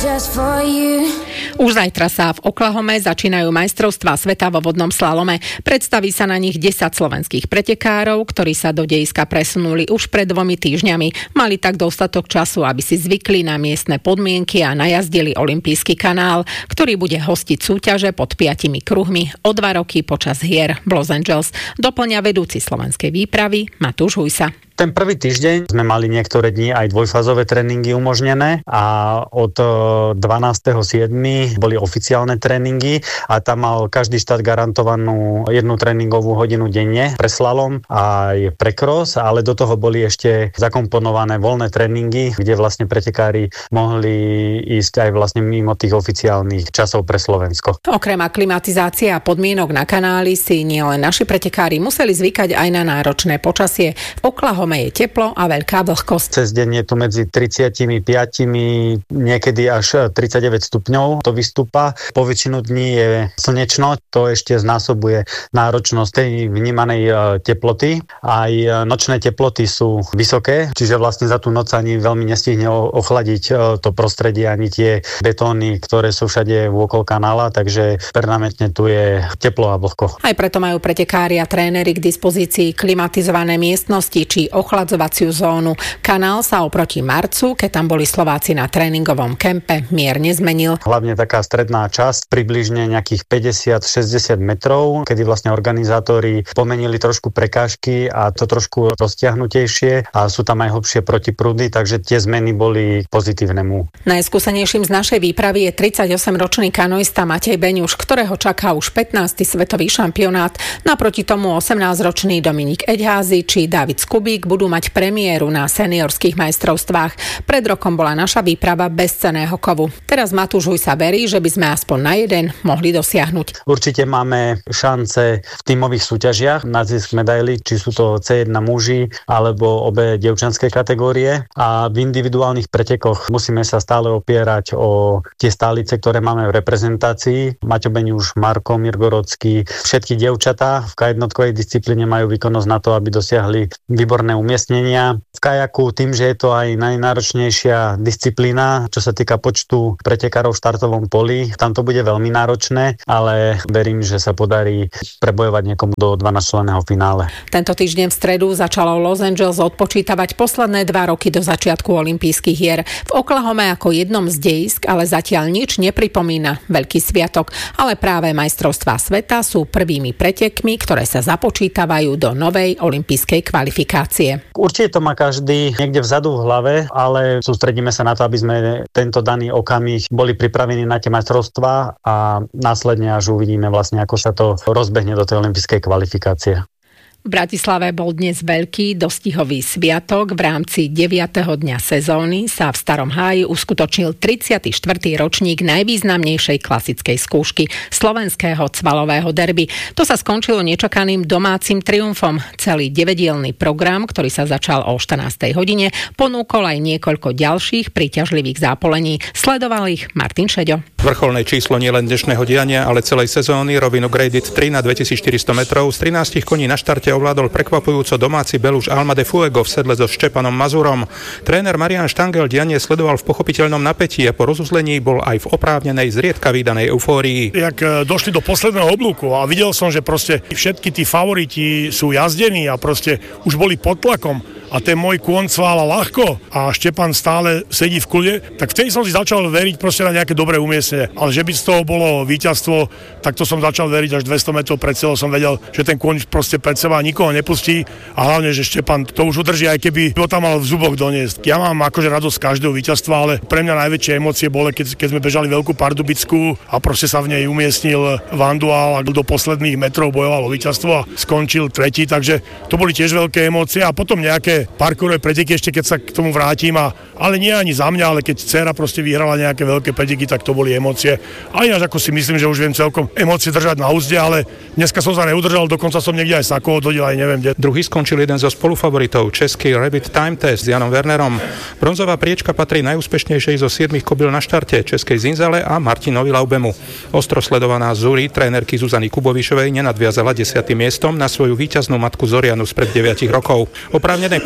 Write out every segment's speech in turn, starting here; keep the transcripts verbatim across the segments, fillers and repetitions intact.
Už zajtra sa v Oklahome začínajú majstrovstvá sveta vo vodnom slalome. Predstaví sa na nich desať slovenských pretekárov, ktorí sa do dejiska presunuli už pred dvomi týždňami. Mali tak dostatok času, aby si zvykli na miestne podmienky a najazdili olympijský kanál, ktorý bude hostiť súťaže pod piatimi kruhmi o dva roky počas hier v Los Angeles. Doplňa vedúci slovenskej výpravy Matúš Hujsa. Ten prvý týždeň sme mali niektoré dni aj dvojfázové tréningy umožnené a od dvanásteho siedmeho boli oficiálne tréningy a tam mal každý štát garantovanú jednu tréningovú hodinu denne pre slalom aj pre cross, ale do toho boli ešte zakomponované voľné tréningy, kde vlastne pretekári mohli ísť aj vlastne mimo tých oficiálnych časov pre Slovensko. Okrem aklimatizácie a podmienok na kanáli si nielen naši pretekári museli zvykať aj na náročné počasie. V Oklahome je teplo a veľká vlhkosť. Cez deň je tu medzi tridsaťpäť, niekedy až tridsaťdeväť stupňov. To vystúpa. Po väčšinu dní je slnečno, to ešte znásobuje náročnosť tej vnímanej teploty. Aj nočné teploty sú vysoké, čiže vlastne za tú noc ani veľmi nestihne ochladiť to prostredie, ani tie betóny, ktoré sú všade vôkol kanála, takže permanentne tu je teplo a vlhko. Aj preto majú pretekári a tréneri k dispozícii klimatizované miestnosti či ochladzovaciu zónu. Kanál sa oproti marcu, keď tam boli Slováci na tréningovom kempe, mierne zmenil. Hlavne taká stredná časť, približne nejakých päťdesiat až šesťdesiat metrov, kedy vlastne organizátori pomenili trošku prekážky a to trošku roztiahnutejšie a sú tam aj hlbšie protiprúdy, takže tie zmeny boli pozitívnemu. Najskúsenejším z našej výpravy je tridsaťosemročný kanoista Matej Beňuš, ktorého čaká už pätnásty svetový šampionát. Naproti tomu osemnásťročný Dominik Eďházy či David Skubík budú mať premiéru na seniorských majstrovstvách. Pred rokom bola naša výprava bez cenného kovu. Teraz Matúš Hujsa verí, že by sme aspoň na jeden mohli dosiahnuť. Určite máme šance v tímových súťažiach na zisk medaily, či sú to cé jedna muži alebo obe dievčanské kategórie. A v individuálnych pretekoch musíme sa stále opierať o tie stálice, ktoré máme v reprezentácii. Maťo Beňuš, Marko Mirgorocký, všetky dievčatá v kajednotkovej disciplíne majú výkonnosť na to, aby dosiahli výborné umiestnenia. V kajaku tým, že je to aj najnáročnejšia disciplína, čo sa týka počtu pretekárov v štartovom poli, tam to bude veľmi náročné, ale verím, že sa podarí prebojovať niekomu do dvanásťčlenného finále. Tento týždeň v stredu začalo Los Angeles odpočítavať posledné dva roky do začiatku olympijských hier. V Oklahome ako jednom z dejisk, ale zatiaľ nič nepripomína veľký sviatok, ale práve majstrovstvá sveta sú prvými pretekmi, ktoré sa započítavajú do novej olympijskej kvalifikácie. Určite to má každý niekde vzadu v hlave, ale sústredíme sa na to, aby sme tento daný okamih boli pripravení na tie majstrovstvá a následne až uvidíme vlastne, ako sa to rozbehne do tej olympijskej kvalifikácie. V Bratislave bol dnes veľký dostihový sviatok. V rámci deviateho dňa sezóny sa v Starom Háji uskutočnil tridsiaty štvrtý ročník najvýznamnejšej klasickej skúšky slovenského cvalového derby. To sa skončilo nečakaným domácim triumfom. Celý deväťdielny program, ktorý sa začal o štrnástej hodine, ponúkol aj niekoľko ďalších príťažlivých zápolení. Sledoval ich Martin Šeďo. Vrcholné číslo nielen dnešného diania, ale celej sezóny, rovinu Graded tri na dvetisícštyristo metrov z trinástich koní na štarte ovládol prekvapujúco domáci Beluš Alma de Fuego v sedle so Štepanom Mazurom. Tréner Marián Štangel dianie sledoval v pochopiteľnom napätí a po rozuzlení bol aj v oprávnenej zriedka vídanej eufórii. Jak došli do posledného oblúku a videl som, že proste všetky tí favoriti sú jazdení a proste už boli pod tlakom a ten môj kôň cvála ľahko a Štepan stále sedí v kľude, tak vtedy som si začal veriť proste na nejaké dobré umiestnenie. Ale že by z toho bolo víťazstvo, tak to som začal veriť až dvesto metrov pred cieľom som vedel, že ten kôň proste pred seba nikoho nepustí a hlavne, že Štepan to už udrží, aj keby ho tam mal v zuboch doniesť. Ja mám akože radosť z každého víťazstva, ale pre mňa najväčšie emócie boli, keď, keď sme bežali Veľkú Pardubickú a proste sa v nej umiestnil Vanduál a do posledných metrov bojoval o víťazstvo a skončil tretí, takže to boli tiež veľké emócie a potom nejaké parkourové preteky ešte keď sa k tomu vrátim a ale nie ani za mňa, ale keď dcéra proste vyhrala nejaké veľké preteky, tak to boli emócie. A ináč ako si myslím, že už viem celkom emócie držať na úzde, ale dneska som sa neudržal, dokonca som niekde aj sako odhodil, aj neviem kde. Druhý skončil jeden zo spolufavoritov, český Rabbit Time Test s Janom Wernerom. Bronzová priečka patrí najúspešnejšej zo siedmich kobyl na štarte, českej Zinzale a Martinovi Laubemu. Ostro sledovaná Zuri, trénerky Zuzany Kubovišovej, nenadviazala desiatym miestom na svoju víťaznú matku Zorianu spred deviatich rokov. Oprávnenej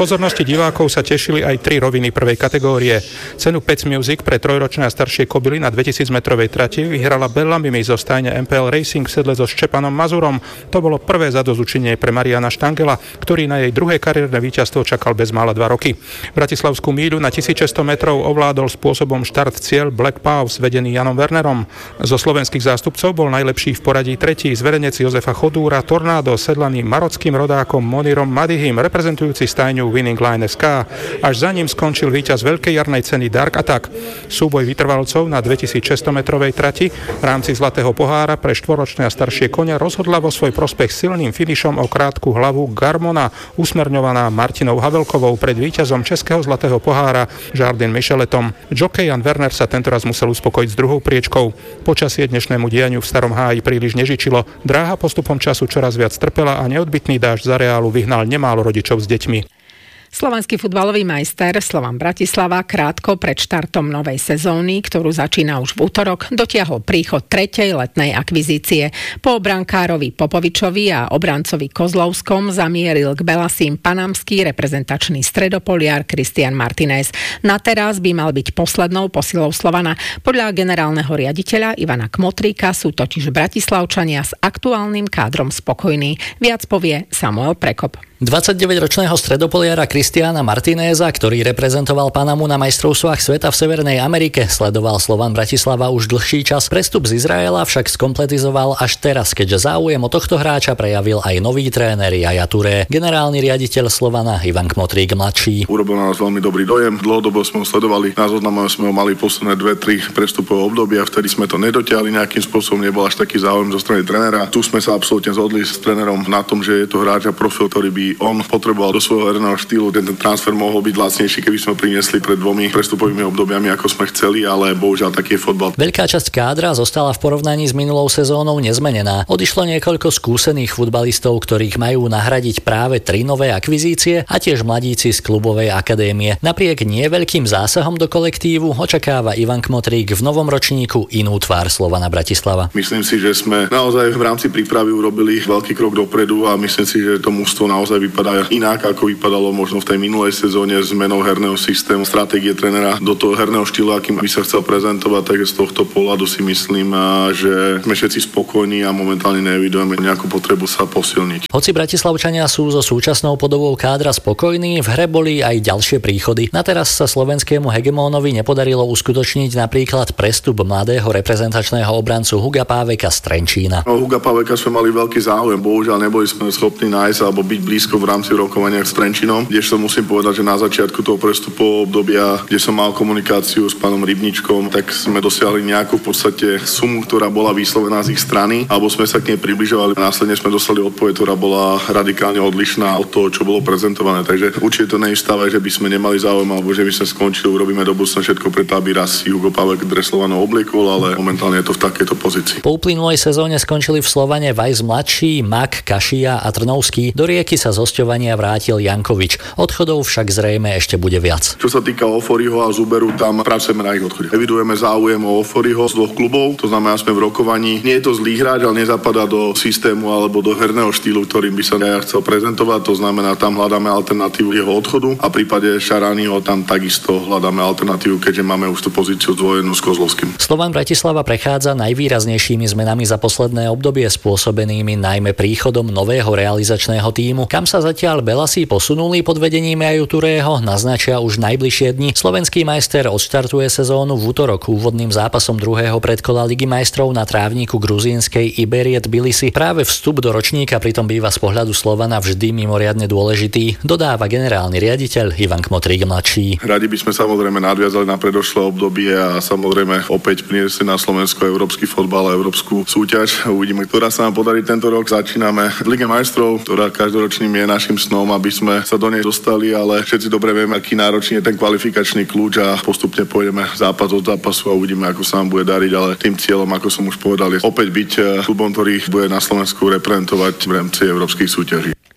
Pozornosti divákov sa tešili aj tri roviny prvej kategórie. Cenu Pets Music pre trojročné a staršie kobily na dvetisíc metrovej trati vyhrala Bella Mimi zo stajne em pé el Racing v sedle so Štepanom Mazurom. To bolo prvé zadozučinenie pre Mariana Štangela, ktorý na jej druhé kariérne víťazstvo čakal bezmála dva roky. Bratislavskú míľu na tisícšesťsto metrov ovládol spôsobom štart cieľ Black Pause vedený Janom Wernerom. Zo slovenských zástupcov bol najlepší v poradí tretí zverenec Jozefa Chodúra Tornádo sedlaný marockým rodákom Monirom Madihim, reprezentujúci stajňu Winning Line es ká. Až za ním skončil víťaz veľkej jarnej ceny Dark Attack. Súboj vytrvalcov na dvetisícšesťsto metrovej trati v rámci Zlatého pohára pre štvoročné a staršie kone rozhodla vo svoj prospech silným finišom o krátku hlavu Garmona, usmerňovaná Martinou Havelkovou pred víťazom českého Zlatého pohára Jardin Micheletom. Jockey Jan Werner sa tentoraz musel uspokojiť s druhou priečkou. Počasie dnešnému dianiu v Starom Háji príliš nežičilo. Dráha postupom času čoraz viac trpela a neodbytný dážď z areálu vyhnal nemálo rodičov s deťmi. Slovenský futbalový majster Slovan Bratislava krátko pred štartom novej sezóny, ktorú začína už v útorok, dotiahol príchod tretej letnej akvizície. Po brankárovi Popovičovi a obrancovi Kozlovskom zamieril k Belasím panamský reprezentačný stredopoliar Christian Martinez. Na teraz by mal byť poslednou posilou Slovana. Podľa generálneho riaditeľa Ivana Kmotríka sú totiž Bratislavčania s aktuálnym kádrom spokojní. Viac povie Samuel Prekop. dvadsaťdeväťročného stredopoliara Christiana Martinéza, ktorý reprezentoval Panamu na majstrovstvách sveta v Severnej Amerike, sledoval Slovan Bratislava už dlhší čas. Prestup z Izraela však skompletizoval až teraz, keďže záujem o tohto hráča prejavil aj nový tréner Jaja Touré. Generálny riaditeľ Slovana Ivan Kmotrík mladší. Urobil na nás veľmi dobrý dojem. Dlhodobo sme ho sledovali. Na zozname sme ho mali posledné dve tri prestupové obdobia, vtedy sme to nedotiahli nejakým spôsobom, nebol až taký záujem zo strany trénera. Tu sme sa absolútne zhodli s trénerom na tom, že je to hráč a profil, ktorý by on potreboval do svojho herného štýlu. Ten, ten transfer mohol byť lacnejší, keby sme priniesli pred dvomi prestupovými obdobiami, ako sme chceli, ale bohužiaľ taký je fotbal. Veľká časť kádra zostala v porovnaní s minulou sezónou nezmenená. Odišlo niekoľko skúsených futbalistov, ktorých majú nahradiť práve tri nové akvizície a tiež mladíci z klubovej akadémie. Napriek nieveľkým zásahom do kolektívu očakáva Ivan Kmotrík v novom ročníku inú tvár Slovana Bratislava. Myslím si, že sme naozaj v rámci prípravy urobili veľký krok dopredu a myslím si, že to mužstvo naozaj vypadá inak, ako vypadalo možno v tej minulej sezóne s zmenou herného systému, stratégie trénera do toho herného štýlu, akým by sa chcel prezentovať, takže z tohto pohľadu si myslím, že sme všetci spokojní a momentálne nevidíme nejakú potrebu sa posilniť. Hoci Bratislavčania sú so súčasnou podobou kádra spokojní, v hre boli aj ďalšie príchody. Na teraz sa slovenskému hegemónovi nepodarilo uskutočniť napríklad prestup mladého reprezentačného obrancu Huga Páveka z Trenčína. O Huga Páveka sme mali veľký záujem, bohužiaľ neboli sme schopní nájsť alebo byť blízko v rámci rokovania s Trenčínom, kde som musím povedať, že na začiatku toho prestupového obdobia, kde som mal komunikáciu s pánom Rybničkom, tak sme dosiahli nejakú v podstate sumu, ktorá bola vyslovená z ich strany, alebo sme sa k nej približovali. Následne sme dostali odpoveď, ktorá bola radikálne odlišná od toho, čo bolo prezentované. Takže určite to neistáva, že by sme nemali záujem alebo že by sme skončili, urobíme do budúcna všetko preto, aby raz si Hugo Pávek dres Slovanu obliekol, ale momentálne je to v takejto pozícii. Po uplynulej sezóne skončili v Slovane Vajs mladší, Mak, Kašia a Trnovský. Do Rieky sa z hosťovania vrátil Jankovič. Odchodov však zrejme ešte bude viac. Čo sa týka Oforiho a Zuberu, tam pracujeme na ich odchode. Evidujeme záujem o Oforiho z dvoch klubov, to znamená, sme v rokovaní. Nie je to zlý hráč, ale nezapadá do systému alebo do herného štýlu, ktorým by sa ja chcel prezentovať. To znamená, tam hľadáme alternatívu jeho odchodu a v prípade Šarányho tam takisto hľadáme alternatívu, keďže máme už tú pozíciu zdvojenú s Kozlovským. Slovan Bratislava prechádza najvýraznejšími zmenami za posledné obdobie, spôsobenými najmä príchodom nového realizačného tímu. Kam sa zatiaľ Belasí posunuli pod vedením Jaju Turého, naznačia už najbližšie dni. Slovenský majster odštartuje sezónu v útorok úvodným zápasom druhého predkola Ligy majstrov na trávniku gruzínskej Iberie Tbilisi. Práve vstup do ročníka pritom býva z pohľadu Slovana vždy mimoriadne dôležitý, dodáva generálny riaditeľ Ivan Kmotrík mladší. Radi by sme samozrejme nadviazali na predošlé obdobie a samozrejme opäť priniesli na Slovensku európsky fotbal a európsku súťaž. Uvidíme, ktorá sa nám podarí tento rok. Začíname v Lige majstrov, ktorá každoročným je našim snom, aby sme sa do nej dostali, ale všetci dobre vieme, aký náročný je ten kvalifikačný kľúč a postupne pôjdeme zápas od zápasu a uvidíme, ako sa nám bude dariť, ale tým cieľom, ako som už povedal, je opäť byť klubom, ktorý bude na Slovensku reprezentovať v rámci európskych súťaží.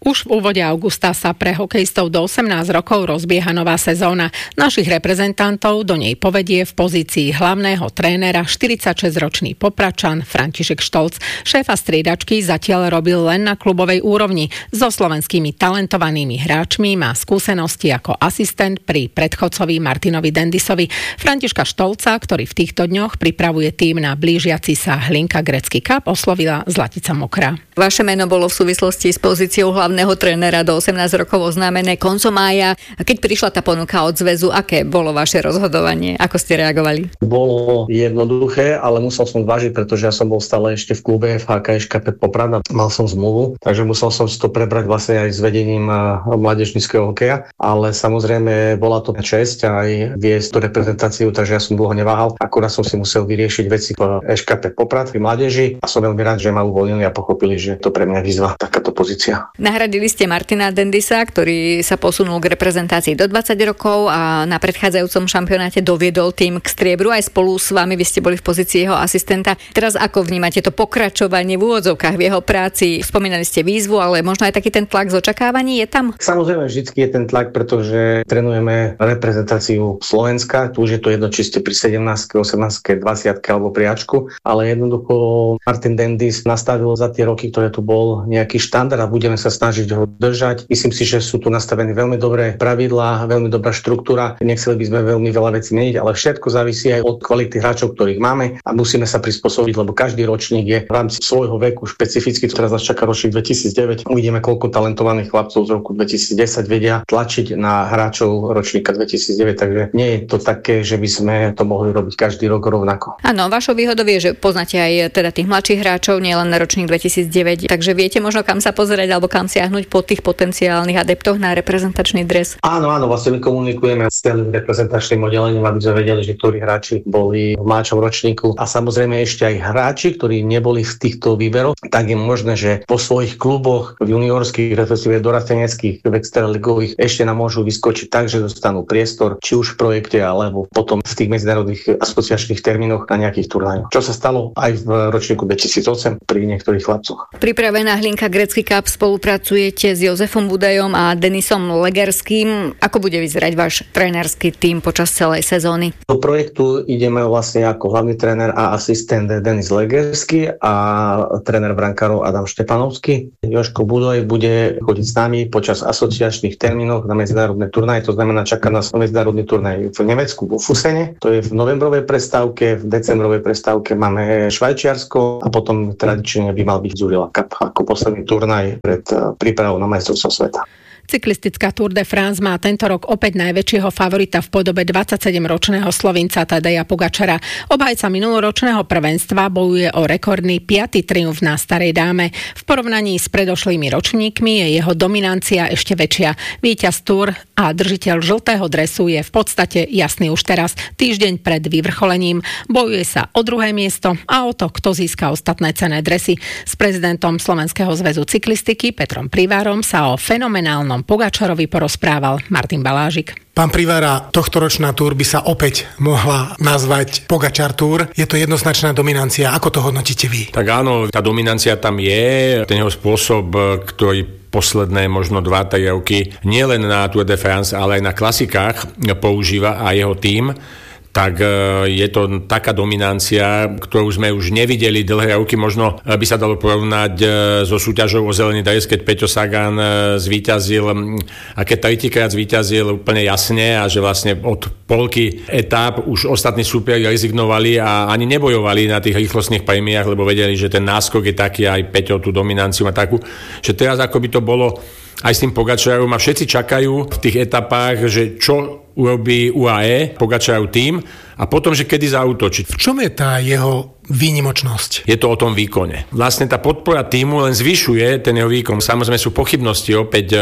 Už v úvode augusta sa pre hokejistov do osemnásť rokov rozbieha nová sezóna. Našich reprezentantov do nej povedie v pozícii hlavného trénera štyridsaťšesťročný Popračan František Štolc. Šéfa striedačky zatiaľ robil len na klubovej úrovni. So slovenskými talentovanými hráčmi má skúsenosti ako asistent pri predchodcovi Martinovi Dendisovi. Františka Štolca, ktorý v týchto dňoch pripravuje tým na blížiaci sa Hlinka Gretzky Cup, oslovila Zlatica Mokrá. Vaše meno bolo v súvislosti s pozíciou hlavného trénera do osemnásť rokov oznámené koncom mája. Keď prišla tá ponuka od zväzu, aké bolo vaše rozhodovanie? Ako ste reagovali? Bolo jednoduché, ale musel som zvážiť, pretože ja som bol stále ešte v klube v há ká eška Pet Poprad a mal som zmluvu, takže musel som si to prebrať vlastne aj s vedením mládežníckeho hokeja, ale samozrejme bola to česť aj viesť tú reprezentáciu, takže ja som dlho neváhal. Akurát som si musel vyriešiť veci v eška Pet Poprad v mládeži a som veľmi rád, že ma uvoľnili a pochopili, že to pre mňa výzva takáto pozícia. Nahradili ste Martina Dendisa, ktorý sa posunul k reprezentácii do dvadsať rokov a na predchádzajúcom šampionáte doviedol tým k striebru. Aj spolu s vami vy ste boli v pozícii jeho asistenta. Teraz ako vnímate to pokračovanie v úvodzovkách v jeho práci? Spomínali ste výzvu, ale možno aj taký ten tlak z očakávaní je tam? Samozrejme, vždycky je ten tlak, pretože trénujeme reprezentáciu Slovenska. Tu už je to jedno, či ste pri sedemnástke, osemnástke, dvadsiatke alebo pri Ačku, ale jednoducho Martin Dendis nastavil za tie roky, ktoré tu bol, nejaký štandard a budeme sa snažiť ho držať. Myslím si, že sú tu nastavené veľmi dobré pravidlá, veľmi dobrá štruktúra. Nechceli by sme veľmi veľa vecí meniť, ale všetko závisí aj od kvality hráčov, ktorých máme a musíme sa prispôsobiť, lebo každý ročník je v rámci svojho veku špecificky. Teraz nás čaká ročník dvetisícdeväť. Uvidíme, koľko talentovaných chlapcov z roku dvetisícdesať vedia tlačiť na hráčov ročníka dvetisícdeväť, takže nie je to také, že by sme to mohli robiť každý rok rovnako. Áno, vašou výhodou je, že poznáte aj teda tých mladších hráčov, nielen na ročník dvetisícdeväť, takže viete možno kam sa pozerať alebo kam siahnuť po tých potenciálnych adeptoch na reprezentačný dres. Áno, áno, vlastne my komunikujeme s celým reprezentačným oddelením, aby sme vedeli, že ktorí hráči boli v mladšom ročníku a samozrejme ešte aj hráči, ktorí neboli v týchto výberoch, tak je možné, že po svojich kluboch v juniorských, respektíve dorasteneckých, v extraligových ešte nám môžu vyskočiť tak, že dostanú priestor, či už v projekte, alebo potom v tých medzinárodných asociačných termínoch na nejakých turnajoch. Čo sa stalo aj v ročníku dvetisícosem pri niektorých chlapcoch. Pripravená Hlinka Gretzky Cup spolupracujete s Jozefom Budajom a Denisom Legerským. Ako bude vyzerať váš trénerský tím počas celej sezóny? Do projektu ideme vlastne ako hlavný tréner a asistent Denis Legerský a tréner brankárov Adam Štepanovský. Jožko Budaj bude chodiť s nami počas asociačných termínov na medzinárodné turnaje, to znamená, čaká nás medzinárodný turnaj v Nemecku vo Fusene, to je v novembrovej prestávke, v decembrovej prestávke máme Švajčiarsko a potom tradične by mal byť Zurila Cup ako posledný turnaj pred prípravou na majstrovstvá sveta. Cyklistická Tour de France má tento rok opäť najväčšieho favorita v podobe dvadsaťsedemročného Slovinca Tadeja Pogačara. Obhajca minuloročného prvenstva bojuje o rekordný piaty triumf na Starej dáme. V porovnaní s predošlými ročníkmi je jeho dominancia ešte väčšia. Víťaz Tour a držiteľ žltého dresu je v podstate jasný už teraz, týždeň pred vyvrcholením. Bojuje sa o druhé miesto a o to, kto získa ostatné cenné dresy. S prezidentom Slovenského zväzu cyklistiky Petrom Privárom sa o fenomenálnom Pogačarovi porozprával Martin Balážik. Pán Privára, tohtoročná túr by sa opäť mohla nazvať Pogačar Tour. Je to jednoznačná dominancia. Ako to hodnotíte vy? Tak áno, tá dominancia tam je. Ten jeho spôsob, ktorý posledné možno dva, tri roky nielen na Tour de France, ale aj na klasikách používa a jeho tím, tak je to taká dominancia, ktorú sme už nevideli dlhé roky. Možno by sa dalo porovnať so súťažou o zelený dres, keď Peťo Sagan zvíťazil a keď tretíkrát zvíťazil úplne jasne a že vlastne od polky etáp už ostatní súperi rezignovali a ani nebojovali na tých rýchlostných prémiách, lebo vedeli, že ten náskok je taký, aj Peťo tú dominanciu má takú, že teraz ako by to bolo aj s tým Pogačarom a všetci čakajú v tých etapách, že čo urobí ú á é, Pogačarov tým a potom, že kedy zaútočí. V čom je tá jeho výnimočnosť? Je to o tom výkone. Vlastne tá podpora týmu len zvyšuje ten jeho výkon. Samozrejme sú pochybnosti opäť e,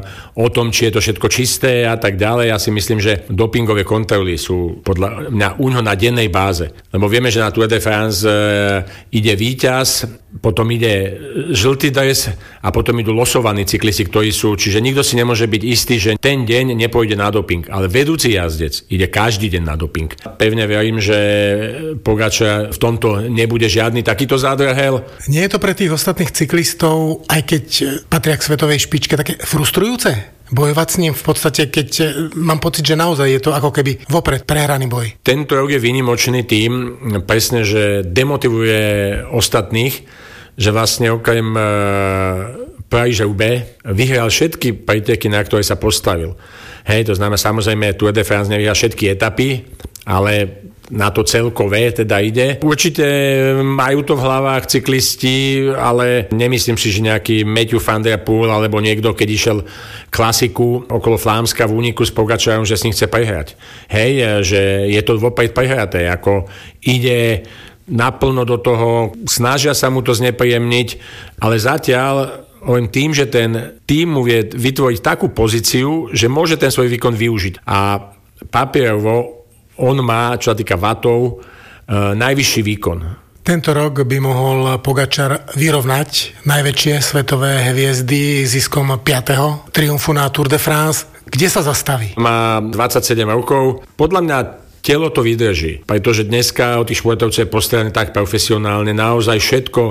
o tom, či je to všetko čisté a tak ďalej. Ja si myslím, že dopingové kontroly sú podľa mňa uňho na dennej báze. Lebo vieme, že na Tour de France e, ide víťaz, potom ide žltý dres a potom idú losovaní cyklisti, ktorí sú, čiže nikto si nemôže byť istý, že ten deň nepôjde na doping. Ale vedúci jazdec ide každý deň na doping. Pevne verím, že Pogačar v tomto nebude žiadny takýto zádrhel. Nie je to pre tých ostatných cyklistov, aj keď patria k svetovej špičke, také frustrujúce? Bojovať s ním v podstate, keď mám pocit, že naozaj je to ako keby vopred prehraný boj. Tento rok je výnimočný tým, presne, že demotivuje ostatných, že vlastne okrem Paríž-Roubaix vyhral všetky preteky, na ktoré sa postavil. Hej, to znamená, samozrejme Tour de France nevyhral všetky etapy, ale na to celkové teda ide. Určite majú to v hlavách cyklisti, ale nemyslím si, že nejaký Matthew van der Poel alebo niekto, keď išiel klasiku okolo Flámska v úniku s Pogačarom, že s ním chce prehrať. Hej, že je to vopred prehraté, ako ide naplno do toho, snažia sa mu to znepríjemniť, ale zatiaľ len tým, že ten tým mu vie vytvoriť takú pozíciu, že môže ten svoj výkon využiť. A papierovo on má, čo sa týka vatov, e, najvyšší výkon. Tento rok by mohol Pogačar vyrovnať najväčšie svetové hviezdy ziskom piateho triumfu na Tour de France. Kde sa zastaví? Má dvadsaťsedem rokov. Podľa mňa telo to vydrží, pretože dneska od tých športovcov je postavené tak profesionálne, naozaj všetko,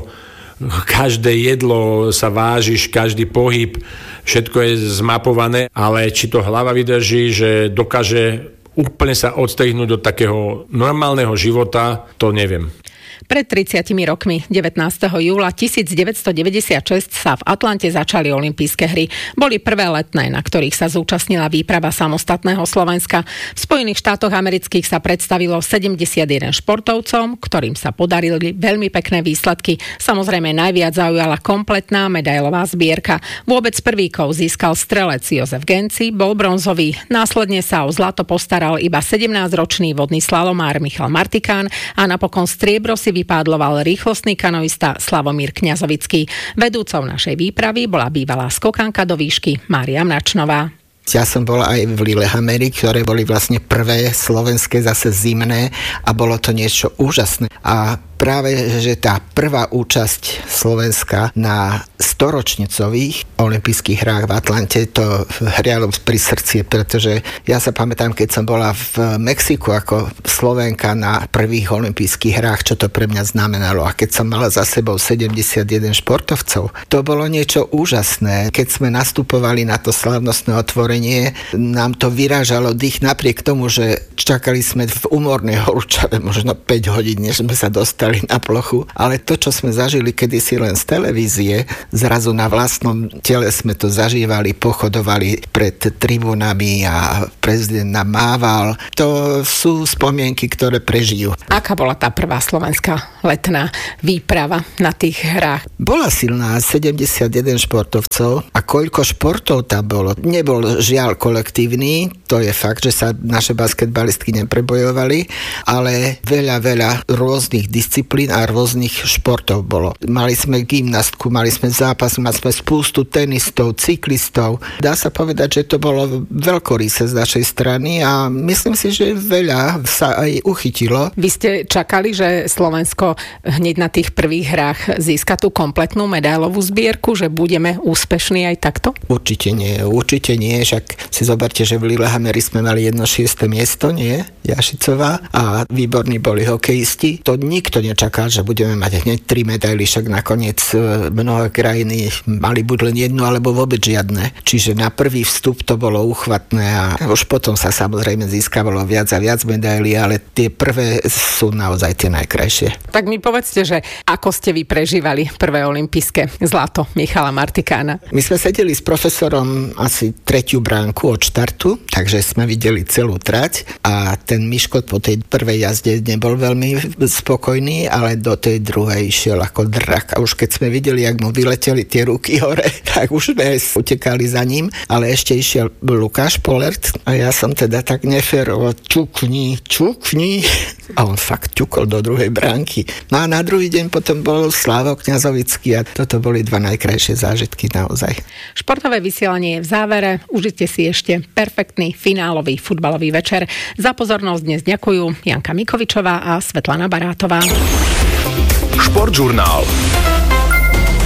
každé jedlo sa vážiš, každý pohyb, všetko je zmapované, ale či to hlava vydrží, že dokáže úplne sa odstrihnúť do takého normálneho života, to neviem. Pred tridsiatimi rokmi, devätnásteho júla devätnásťstodeväťdesiatšesť sa v Atlante začali olympijské hry. Boli prvé letné, na ktorých sa zúčastnila výprava samostatného Slovenska. V Spojených štátoch amerických sa predstavilo sedemdesiatjeden športovcom, ktorým sa podarili veľmi pekné výsledky. Samozrejme najviac zaujala kompletná medailová zbierka. Vôbec prvý kov získal strelec Jozef Genci, bol bronzový. Následne sa o zlato postaral iba sedemnásťročný vodný slalomár Michal Martikán a napokon striebro si vypádloval rýchlostný kanoista Slavomír Kňazovický. Vedúcou našej výpravy bola bývalá skokanka do výšky Mária Mračnová. Ja som bola aj v Lillehammeri, ktoré boli vlastne prvé slovenské zase zimné a bolo to niečo úžasné. A práve, že tá prvá účasť Slovenska na storočnicových olympijských hrách v Atlante, to hrialo pri srdci, pretože ja sa pamätám, keď som bola v Mexiku ako Slovenka na prvých olympijských hrách, čo to pre mňa znamenalo. A keď som mala za sebou sedemdesiatjeden športovcov, to bolo niečo úžasné. Keď sme nastupovali na to slávnostné otvorenie, nám to vyrážalo dých napriek tomu, že čakali sme v umornej horúčave možno päť hodín, než sme sa dostali na plochu, ale to, čo sme zažili kedysi len z televízie, zrazu na vlastnom tele sme to zažívali, pochodovali pred tribúnami a prezident nám mával. To sú spomienky, ktoré prežijú. Aká bola tá prvá slovenská letná výprava na tých hrách? Bola silná, sedemdesiatjeden športovcov a koľko športov tam bolo. Nebol žiaľ kolektívny, to je fakt, že sa naše basketbalistky neprebojovali, ale veľa, veľa rôznych disciplín a rôznych športov bolo. Mali sme gymnastku, mali sme zápas, mali sme spústu tenistov, cyklistov. Dá sa povedať, že to bolo veľkorysé z našej strany a myslím si, že veľa sa aj uchytilo. Vy ste čakali, že Slovensko hneď na tých prvých hrách získa tú kompletnú medailovú zbierku, že budeme úspešní aj takto? Určite nie, určite nie, však si zoberte, že v Lillehammeri sme mali jedno šieste miesto, nie? Jašicová a výborní boli hokejisti. To nikto nečakal, že budeme mať hneď tri medaily, však nakoniec mnohé krajiny mali buď len jednu, alebo vôbec žiadne. Čiže na prvý vstup to bolo uchvatné a už potom sa samozrejme získavalo viac a viac medailí, ale tie prvé sú naozaj tie najkrajšie. Tak mi povedzte, že ako ste vy prežívali prvé olympijské zlato Michala Martikána? My sme sedeli s profesorom asi tretiu bránku od štartu, takže sme videli celú trať a ten Miško po tej prvej jazde nebol veľmi spokojný, ale do tej druhej išiel ako drak. A už keď sme videli, jak mu vyleteli tie ruky hore, tak už sme utekali za ním, ale ešte išiel Lukáš Polert a ja som teda tak neférovo čukni, čukni a on fakt ťukol do druhej bránky. No a na druhý deň potom bol Slavo Kňazovický a toto boli dva najkrajšie zážitky naozaj. Športové vysielanie je v závere. Užite si ešte perfektný finálový futbalový večer. Za pozornosť dnes ďakujú Janka Mikovičová a Svetlana Barátová. Športžurnál.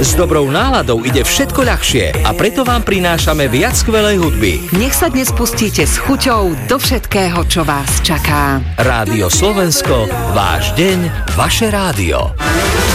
S dobrou náladou ide všetko ľahšie a preto vám prinášame viac skvelej hudby. Nech sa dnes pustíte s chuťou do všetkého, čo vás čaká. Rádio Slovensko, váš deň, vaše rádio.